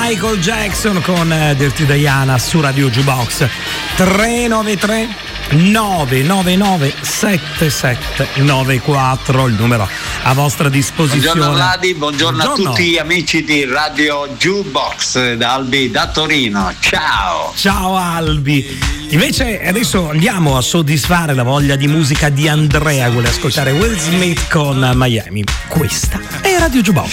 Michael Jackson con Dirty Diana su Radio Jukebox. 393 999 7794, il numero a vostra disposizione. Buongiorno Vladi, buongiorno a tutti gli amici di Radio Jukebox, da Albi da Torino. Ciao Albi. Invece adesso andiamo a soddisfare la voglia di musica di Andrea, vuole ascoltare Will Smith con Miami. Questa è Radio Jukebox.